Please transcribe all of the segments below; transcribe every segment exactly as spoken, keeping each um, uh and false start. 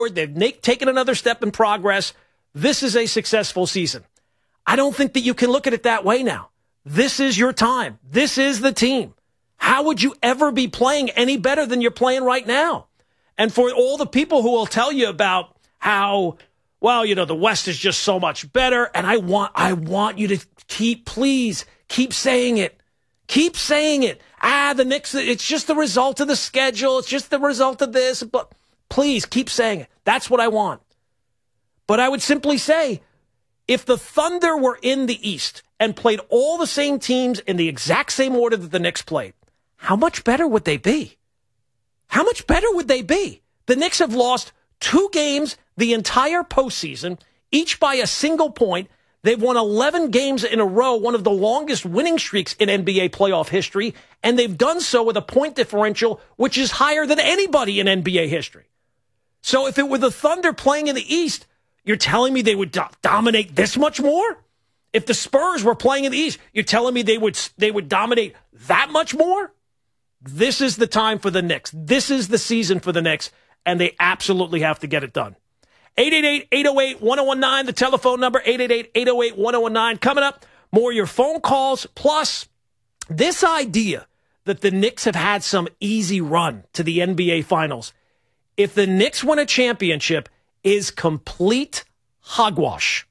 They've taken another step in progress. This is a successful season. I don't think that you can look at it that way now. This is your time. This is the team. How would you ever be playing any better than you're playing right now? And for all the people who will tell you about how, well, you know, the West is just so much better, and I want I want you to keep, please, keep saying it. Keep saying it. Ah, the Knicks, it's just the result of the schedule. It's just the result of this. But please, keep saying it. That's what I want. But I would simply say, if the Thunder were in the East and played all the same teams in the exact same order that the Knicks played, how much better would they be? How much better would they be? The Knicks have lost two games the entire postseason, each by a single point. They've won eleven games in a row, one of the longest winning streaks in N B A playoff history, and they've done so with a point differential which is higher than anybody in N B A history. So if it were the Thunder playing in the East, you're telling me they would do- dominate this much more? If the Spurs were playing in the East, you're telling me they would they would dominate that much more? This is the time for the Knicks. This is the season for the Knicks, and they absolutely have to get it done. eight eight eight, eight oh eight, one oh one nine, the telephone number, eight eight eight, eight oh eight, one oh one nine. Coming up, more of your phone calls, plus this idea that the Knicks have had some easy run to the N B A Finals. If the Knicks win a championship, is complete hogwash.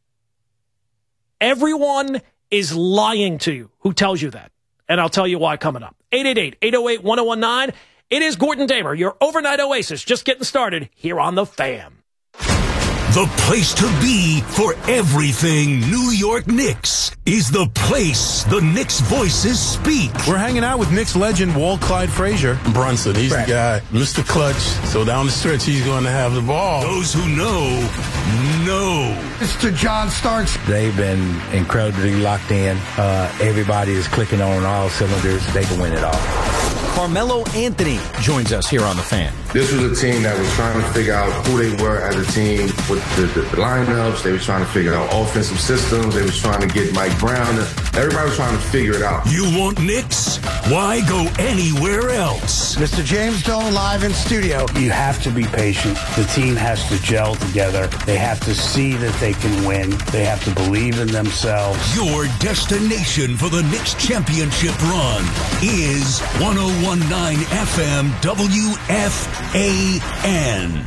Everyone is lying to you who tells you that. And I'll tell you why coming up. eight eight eight, eight oh eight, one oh one nine. It is Gordon Damer, your overnight oasis, just getting started here on The Fan. The place to be for everything New York Knicks is the place the Knicks voices speak. We're hanging out with Knicks legend Walt Clyde Frazier. Brunson, he's Brad. the guy. Mister Clutch. So down the stretch, he's going to have the ball. Those who know, know. Mister John Starks. They've been incredibly locked in. Uh, everybody is clicking on all cylinders. They can win it all. Carmelo Anthony joins us here on The Fan. This was a team that was trying to figure out who they were as a team with the, the, the lineups. They were trying to figure out offensive systems. They were trying to get Mike Brown. Everybody was trying to figure it out. You want Knicks? Why go anywhere else? Mister James Dolan live in studio. You have to be patient. The team has to gel together. They have to see that they can win. They have to believe in themselves. Your destination for the Knicks championship run is one oh one point nine F M W F A N.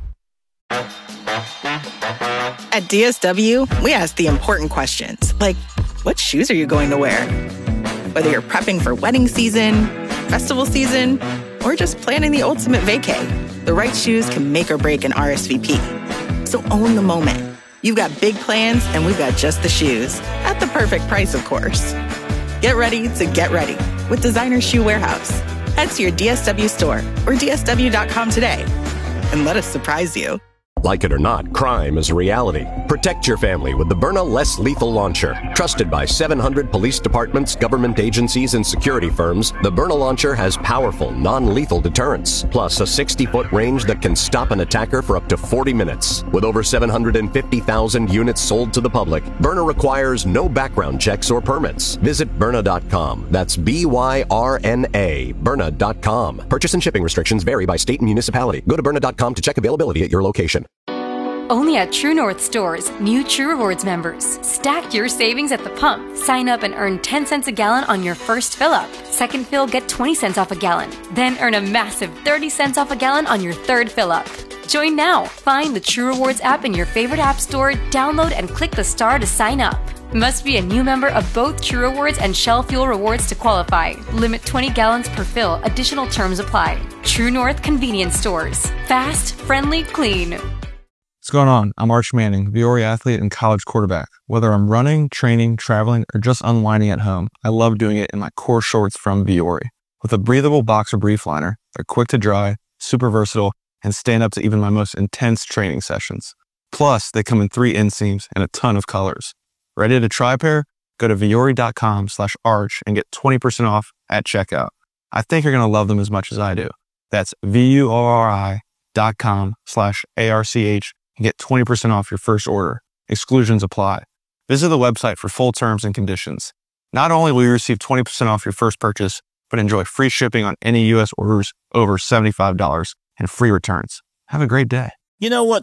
At D S W, we ask the important questions, like, what shoes are you going to wear? Whether you're prepping for wedding season, festival season, or just planning the ultimate vacay, the right shoes can make or break an R S V P. So own the moment. You've got big plans, and we've got just the shoes. At the perfect price, of course. Get ready to get ready with Designer Shoe Warehouse. Head to your D S W store or D S W dot com today and let us surprise you. Like it or not, crime is a reality. Protect your family with the Byrna Less Lethal Launcher. Trusted by seven hundred police departments, government agencies, and security firms, the Byrna Launcher has powerful, non-lethal deterrence, plus a sixty-foot range that can stop an attacker for up to forty minutes. With over seven hundred fifty thousand units sold to the public, Byrna requires no background checks or permits. Visit Byrna dot com. That's B Y R N A, Byrna dot com. Purchase and shipping restrictions vary by state and municipality. Go to Byrna dot com to check availability at your location. Only at True North stores, new True Rewards members. Stack your savings at the pump. Sign up and earn ten cents a gallon on your first fill up. Second fill, get twenty cents off a gallon. Then earn a massive thirty cents off a gallon on your third fill up. Join now. Find the True Rewards app in your favorite app store, download and click the star to sign up. Must be a new member of both True Rewards and Shell Fuel Rewards to qualify. Limit twenty gallons per fill. Additional terms apply. True North Convenience Stores. Fast, friendly, clean. What's going on? I'm Arch Manning, Viore athlete and college quarterback. Whether I'm running, training, traveling, or just unwinding at home, I love doing it in my core shorts from Viore. With a breathable boxer brief liner, they're quick to dry, super versatile, and stand up to even my most intense training sessions. Plus, they come in three inseams and a ton of colors. Ready to try a pair? Go to Viore dot com slash arch and get twenty percent off at checkout. I think you're going to love them as much as I do. That's V-U-O-R-I dot com slash A-R-C-H and get twenty percent off your first order. Exclusions apply. Visit the website for full terms and conditions. Not only will you receive twenty percent off your first purchase, but enjoy free shipping on any U S orders over seventy-five dollars and free returns. Have a great day. You know what?